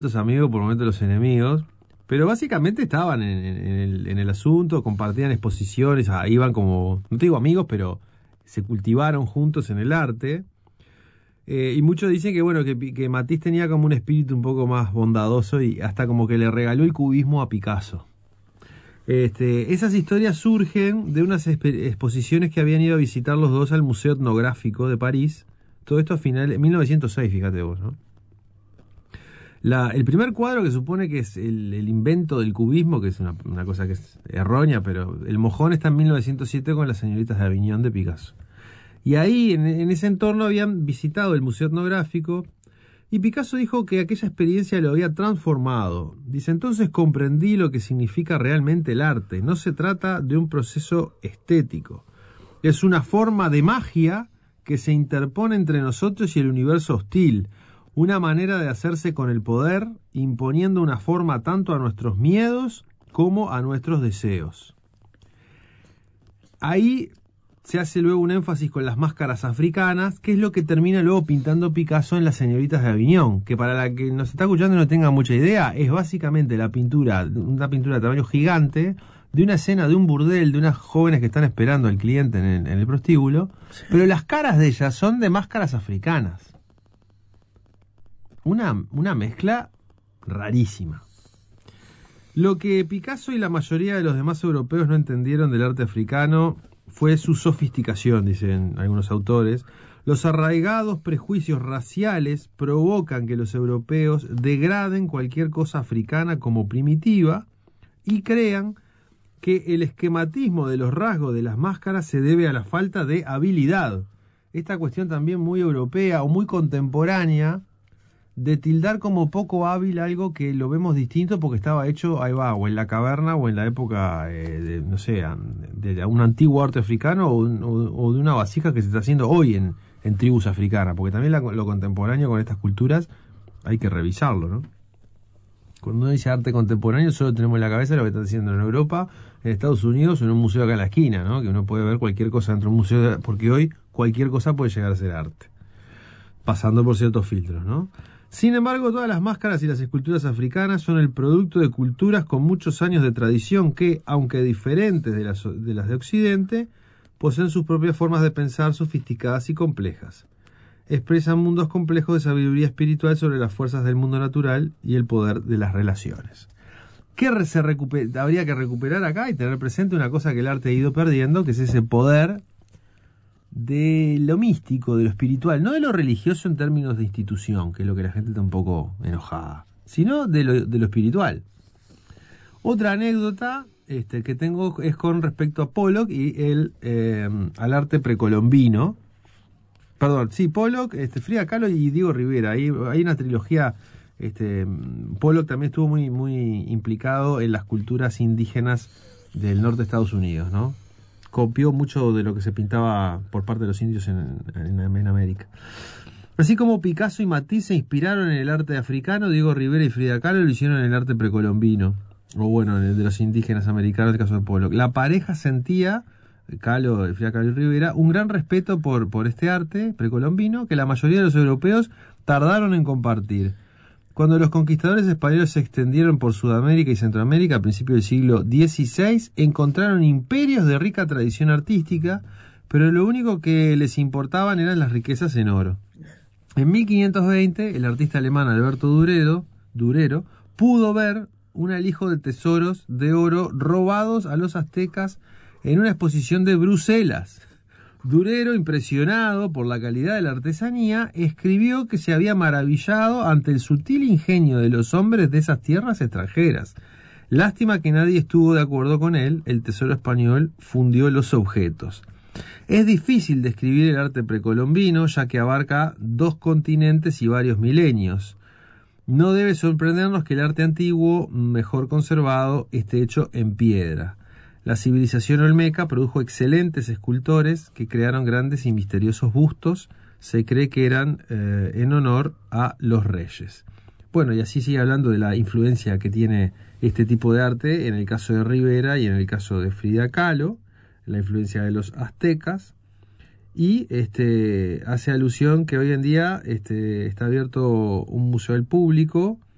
los amigos, por momentos los enemigos, pero básicamente estaban en el asunto, compartían exposiciones, iban como, no te digo amigos, pero se cultivaron juntos en el arte. Y muchos dicen que bueno, que Matisse tenía como un espíritu un poco más bondadoso y hasta como que le regaló el cubismo a Picasso. Esas historias surgen de unas exposiciones que habían ido a visitar los dos al Museo Etnográfico de París. Todo esto a finales de 1906, fíjate vos, ¿no? El primer cuadro, que supone que es el invento del cubismo, que es una cosa que es errónea, pero el mojón está en 1907 con las señoritas de Aviñón de Picasso. Y ahí, en ese entorno, habían visitado el Museo Etnográfico y Picasso dijo que aquella experiencia lo había transformado. Dice, entonces comprendí lo que significa realmente el arte. No se trata de un proceso estético. Es una forma de magia que se interpone entre nosotros y el universo hostil. Una manera de hacerse con el poder, imponiendo una forma tanto a nuestros miedos como a nuestros deseos. Ahí se hace luego un énfasis con las máscaras africanas, que es lo que termina luego pintando Picasso en Las señoritas de Aviñón, que para la que nos está escuchando y no tenga mucha idea, es básicamente una pintura de tamaño gigante, de una escena de un burdel, de unas jóvenes que están esperando al cliente en el prostíbulo, sí. Pero las caras de ellas son de máscaras africanas. Una mezcla rarísima. Lo que Picasso y la mayoría de los demás europeos no entendieron del arte africano fue su sofisticación, dicen algunos autores. Los arraigados prejuicios raciales provocan que los europeos degraden cualquier cosa africana como primitiva y crean que el esquematismo de los rasgos de las máscaras se debe a la falta de habilidad. Esta cuestión también muy europea o muy contemporánea de tildar como poco hábil algo que lo vemos distinto porque estaba hecho, ahí va, o en la caverna o en la época, de un antiguo arte africano o de una vasija que se está haciendo hoy en tribus africanas, porque también lo contemporáneo con estas culturas hay que revisarlo, ¿no? Cuando uno dice arte contemporáneo solo tenemos en la cabeza lo que está haciendo en Europa, en Estados Unidos, en un museo acá en la esquina, ¿no? Que uno puede ver cualquier cosa dentro de un museo, porque hoy cualquier cosa puede llegar a ser arte, pasando por ciertos filtros, ¿no? Sin embargo, todas las máscaras y las esculturas africanas son el producto de culturas con muchos años de tradición que, aunque diferentes de las de Occidente, poseen sus propias formas de pensar sofisticadas y complejas. Expresan mundos complejos de sabiduría espiritual sobre las fuerzas del mundo natural y el poder de las relaciones. ¿Qué habría que recuperar acá y tener presente una cosa que el arte ha ido perdiendo, que es ese poder de lo místico, de lo espiritual, no de lo religioso en términos de institución, que es lo que la gente está un poco enojada, sino de lo espiritual. Otra anécdota que tengo es con respecto a Pollock y al arte precolombino. Perdón, sí, Pollock, Frida Kahlo y Diego Rivera. Hay una trilogía. Pollock también estuvo muy, muy implicado en las culturas indígenas del norte de Estados Unidos, ¿no? Copió mucho de lo que se pintaba por parte de los indios en América. Así como Picasso y Matisse se inspiraron en el arte africano, Diego Rivera y Frida Kahlo lo hicieron en el arte precolombino, o bueno, en el de los indígenas americanos, en el caso de Pollock. La pareja sentía, Frida Kahlo y Rivera, un gran respeto por este arte precolombino que la mayoría de los europeos tardaron en compartir. Cuando los conquistadores españoles se extendieron por Sudamérica y Centroamérica a principios del siglo XVI, encontraron imperios de rica tradición artística, pero lo único que les importaban eran las riquezas en oro. En 1520, el artista alemán Alberto Durero pudo ver un alijo de tesoros de oro robados a los aztecas en una exposición de Bruselas. Durero, impresionado por la calidad de la artesanía, escribió que se había maravillado ante el sutil ingenio de los hombres de esas tierras extranjeras. Lástima que nadie estuvo de acuerdo con él, el tesoro español fundió los objetos. Es difícil describir el arte precolombino, ya que abarca 2 continentes y varios milenios. No debe sorprendernos que el arte antiguo, mejor conservado, esté hecho en piedra. La civilización olmeca produjo excelentes escultores que crearon grandes y misteriosos bustos. Se cree que eran en honor a los reyes. Bueno, y así sigue hablando de la influencia que tiene este tipo de arte en el caso de Rivera y en el caso de Frida Kahlo, la influencia de los aztecas, y hace alusión que hoy en día está abierto un museo al público